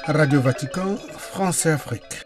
Radio Vatican, France et Afrique.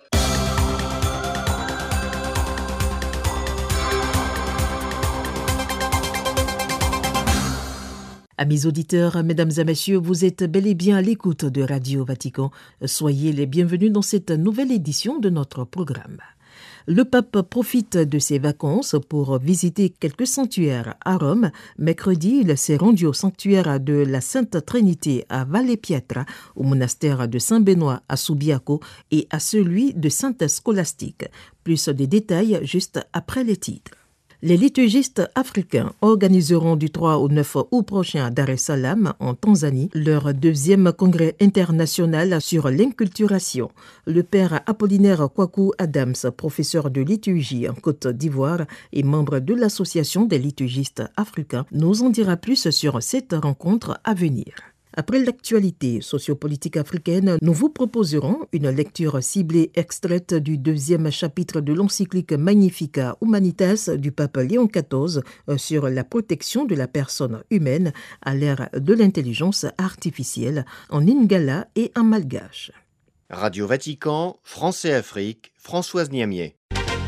Amis auditeurs, mesdames et messieurs, vous êtes bel et bien à l'écoute de Radio Vatican. Soyez les bienvenus dans cette nouvelle édition de notre programme. Le pape profite de ses vacances pour visiter quelques sanctuaires à Rome. Mercredi, il s'est rendu au sanctuaire de la Sainte Trinité à Valle Pietra, au monastère de Saint-Benoît à Subiaco et à celui de Sainte Scolastique. Plus de détails juste après les titres. Les liturgistes africains organiseront du 3 au 9 août prochain à Dar es Salaam, en Tanzanie, leur deuxième congrès international sur l'inculturation. Le père Apollinaire Kwaku Adams, professeur de liturgie en Côte d'Ivoire et membre de l'Association des liturgistes africains, nous en dira plus sur cette rencontre à venir. Après l'actualité sociopolitique africaine, nous vous proposerons une lecture ciblée extraite du deuxième chapitre de l'encyclique Magnificat Humanitas du pape Léon XIV sur la protection de la personne humaine à l'ère de l'intelligence artificielle en lingala et en malgache. Radio Vatican, France et Afrique, Françoise Niamier.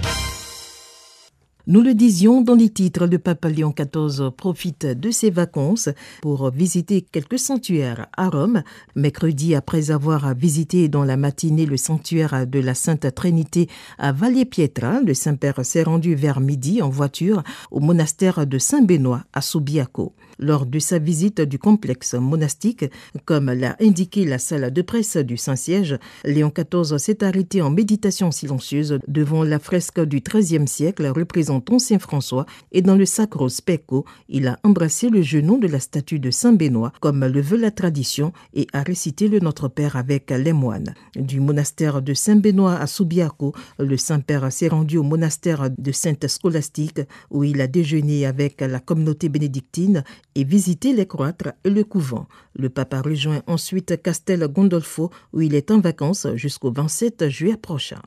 Nous le disions dans les titres, le pape Léon XIV profite de ses vacances pour visiter quelques sanctuaires à Rome. Mercredi, après avoir visité dans la matinée le sanctuaire de la Sainte Trinité à Valle Pietra, le Saint-Père s'est rendu vers midi en voiture au monastère de Saint-Benoît à Subiaco. Lors de sa visite du complexe monastique, comme l'a indiqué la salle de presse du Saint-Siège, Léon XIV s'est arrêté en méditation silencieuse devant la fresque du XIIIe siècle représentant Saint François et dans le Sacro Specco, il a embrassé le genou de la statue de Saint-Benoît comme le veut la tradition et a récité le Notre Père avec les moines. Du monastère de Saint-Benoît à Subiaco, le Saint-Père s'est rendu au monastère de Sainte Scolastique où il a déjeuné avec la communauté bénédictine et visité les cloîtres et le couvent. Le pape a rejoint ensuite Castel Gandolfo où il est en vacances jusqu'au 27 juillet prochain.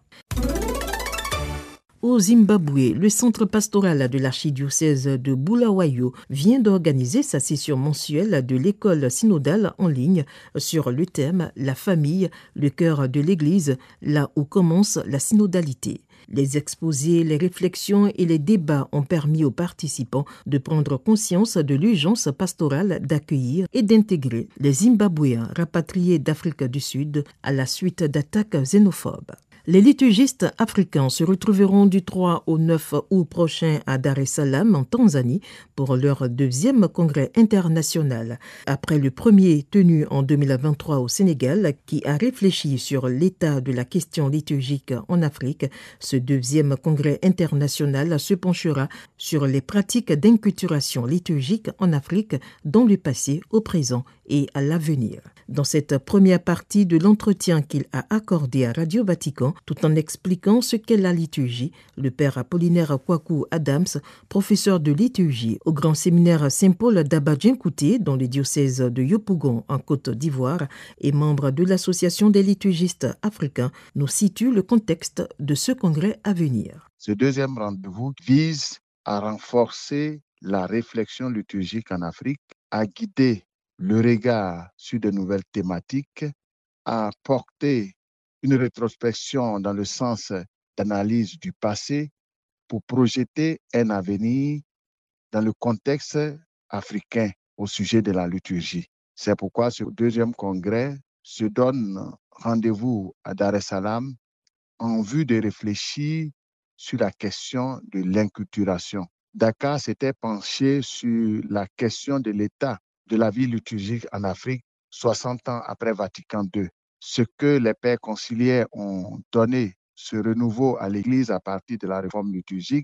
Au Zimbabwe, le centre pastoral de l'archidiocèse de Bulawayo vient d'organiser sa session mensuelle de l'école synodale en ligne sur le thème « La famille, le cœur de l'Église, là où commence la synodalité ». Les exposés, les réflexions et les débats ont permis aux participants de prendre conscience de l'urgence pastorale d'accueillir et d'intégrer les Zimbabwéens rapatriés d'Afrique du Sud à la suite d'attaques xénophobes. Les liturgistes africains se retrouveront du 3 au 9 août prochain à Dar es Salaam, en Tanzanie, pour leur deuxième congrès international. Après le premier tenu en 2023 au Sénégal, qui a réfléchi sur l'état de la question liturgique en Afrique, ce deuxième congrès international se penchera sur les pratiques d'inculturation liturgique en Afrique dans le passé, au présent et à l'avenir. Dans cette première partie de l'entretien qu'il a accordé à Radio Vatican, tout en expliquant ce qu'est la liturgie, le père Apollinaire Kwaku Adams, professeur de liturgie au grand séminaire Saint-Paul d'Abadjinkouté dans le diocèse de Yopougon en Côte d'Ivoire et membre de l'Association des liturgistes africains, nous situe le contexte de ce congrès à venir. Ce deuxième rendez-vous vise à renforcer la réflexion liturgique en Afrique, à guider le regard sur de nouvelles thématiques, à porter une rétrospection dans le sens d'analyse du passé pour projeter un avenir dans le contexte africain au sujet de la liturgie. C'est pourquoi ce deuxième congrès se donne rendez-vous à Dar es Salaam en vue de réfléchir sur la question de l'inculturation. Dakar s'était penché sur la question de l'état de la vie liturgique en Afrique 60 ans après Vatican II. Ce que les pères conciliaires ont donné, ce renouveau à l'Église à partir de la réforme liturgique,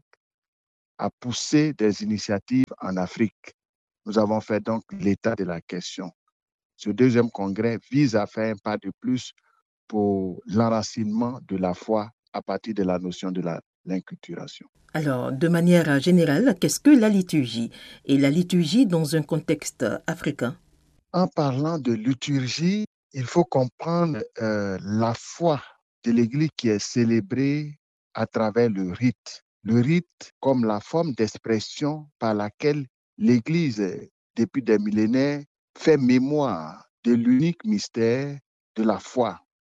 a poussé des initiatives en Afrique. Nous avons fait donc l'état de la question. Ce deuxième congrès vise à faire un pas de plus pour l'enracinement de la foi à partir de la notion de l'inculturation. Alors, de manière générale, qu'est-ce que la liturgie? Et la liturgie dans un contexte africain? En parlant de liturgie, il faut comprendre la foi de l'Église qui est célébrée à travers le rite. Le rite comme la forme d'expression par laquelle l'Église, depuis des millénaires, fait mémoire de l'unique mystère de la foi.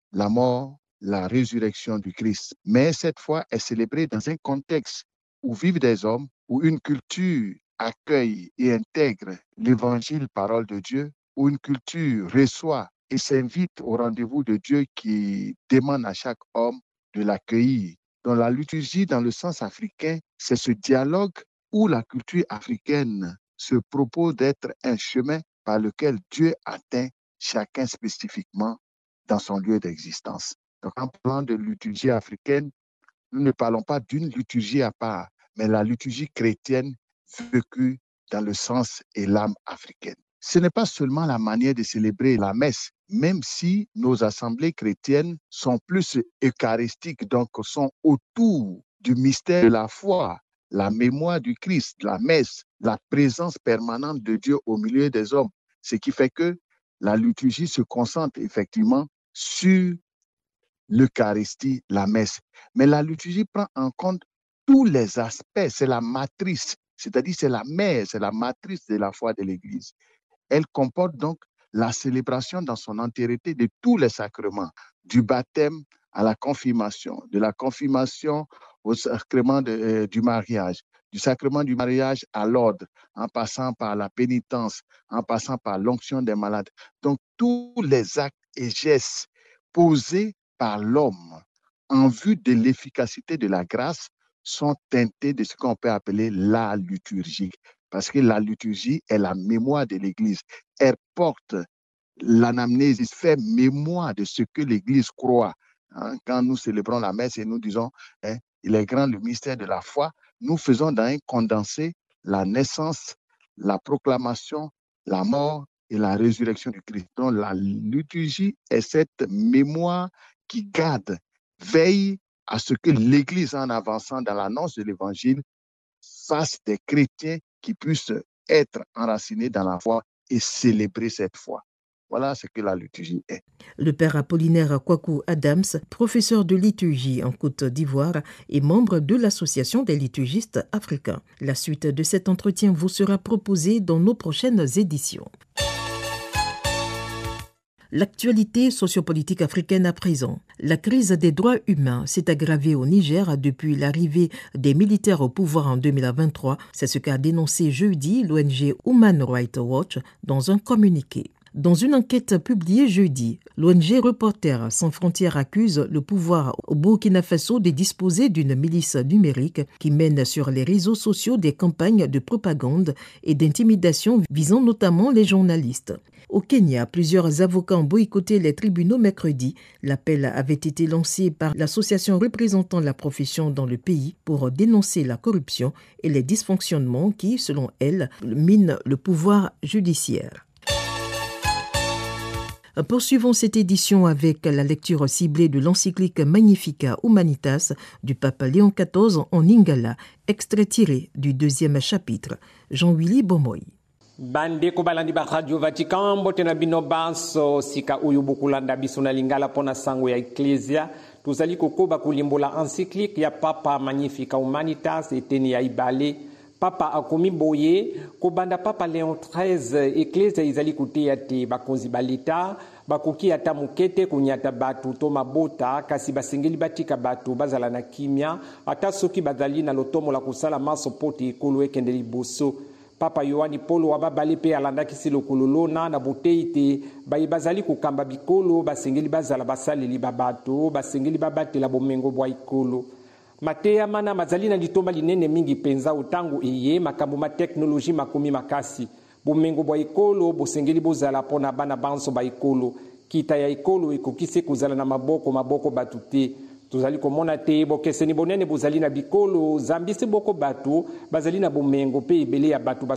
la mort, la résurrection du Christ. Mais cette fois est célébrée dans un contexte où vivent des hommes, où une culture accueille et intègre l'évangile, parole de Dieu, où une culture reçoit et s'invite au rendez-vous de Dieu qui demande à chaque homme de l'accueillir. Donc la liturgie, dans le sens africain, c'est ce dialogue où la culture africaine se propose d'être un chemin par lequel Dieu atteint chacun spécifiquement dans son lieu d'existence. Donc en parlant de liturgie africaine, nous ne parlons pas d'une liturgie à part, mais la liturgie chrétienne vécue dans le sens et l'âme africaine. Ce n'est pas seulement la manière de célébrer la messe, même si nos assemblées chrétiennes sont plus eucharistiques, donc sont autour du mystère de la foi, la mémoire du Christ, la messe, la présence permanente de Dieu au milieu des hommes, ce qui fait que la liturgie se concentre effectivement sur l'Eucharistie, la messe. Mais la liturgie prend en compte tous les aspects, c'est la matrice, c'est-à-dire c'est la mère, c'est la matrice de la foi de l'Église. Elle comporte donc la célébration dans son entièreté de tous les sacrements, du baptême à la confirmation, de la confirmation au sacrement du mariage, du sacrement du mariage à l'ordre, en passant par la pénitence, en passant par l'onction des malades. Donc tous les actes et gestes posés par l'homme en vue de l'efficacité de la grâce sont teintés de ce qu'on peut appeler la liturgie. Parce que la liturgie est la mémoire de l'Église. Elle porte l'anamnèse, fait mémoire de ce que l'Église croit. Quand nous célébrons la messe et nous disons, il est grand le mystère de la foi, nous faisons dans un condensé la naissance, la proclamation, la mort et la résurrection du Christ. Donc la liturgie est cette mémoire qui garde, veille à ce que l'Église, en avançant dans l'annonce de l'Évangile, fasse des chrétiens qui puissent être enracinés dans la foi et célébrer cette foi. Voilà ce que la liturgie est. Le père Apollinaire Kwaku Adams, professeur de liturgie en Côte d'Ivoire et membre de l'Association des liturgistes africains. La suite de cet entretien vous sera proposée dans nos prochaines éditions. L'actualité sociopolitique africaine à présent. La crise des droits humains s'est aggravée au Niger depuis l'arrivée des militaires au pouvoir en 2023. C'est ce qu'a dénoncé jeudi l'ONG Human Rights Watch dans un communiqué. Dans une enquête publiée jeudi, l'ONG Reporters sans frontières accuse le pouvoir au Burkina Faso de disposer d'une milice numérique qui mène sur les réseaux sociaux des campagnes de propagande et d'intimidation visant notamment les journalistes. Au Kenya, plusieurs avocats ont boycotté les tribunaux mercredi. L'appel avait été lancé par l'association représentant la profession dans le pays pour dénoncer la corruption et les dysfonctionnements qui, selon elle, minent le pouvoir judiciaire. Poursuivons cette édition avec la lecture ciblée de l'encyclique Magnificat Humanitas du pape Léon XIV en Lingala, extrait tiré du 2e chapitre. Jean-Willy Bomoy. Bande ko balandi ba Radio Vatican botena bino banso sika uyu bukulanda biso na Lingala pona sango ya Ecclesia tuzali kokoba kulimbola encyclique ya Papa Magnificat Humanitas eteni ya ibale Papa akomi boye kobanda Papa Léon XIII Ecclesia izali kuteya te bakonzi baleta bakoki ata mukete kunyata batu to mabota kasi basengeli batika batu bazala na kimia ata soki bazali na lotomo la kusala maso poti ekolo ekende liboso. Papa Yohani Polo wababali pe alandaki lokololona na boteite bayi bazali kukamba bikolo basengeli bazala basaleli babato basengeli babatela bomengo bwa ikolo. Mateya mana mazali na litomba linene mingi penza utangu eye makambo ma teknoloji makomi makasi. Bomengo bwa ikolo bosengeli bozala pona bana banso ba ikolo. Kita ya ikolo ekokise kuzala na maboko batute. Tuzali komona te bokeseni bonene bozali na bikolo zambisi boko batu bazali na bomengo pe ebele ya batu